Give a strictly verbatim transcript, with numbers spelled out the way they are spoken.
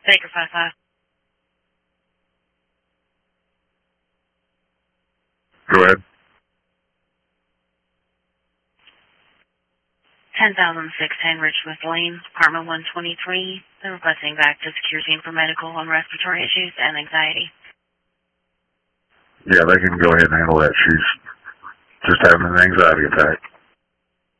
Baker five five. Go ahead. ten thousand six ten Richmond Lane, apartment one twenty-three. They're requesting back to security and for medical on respiratory issues and anxiety. Yeah, they can go ahead and handle that. She's just having an anxiety attack.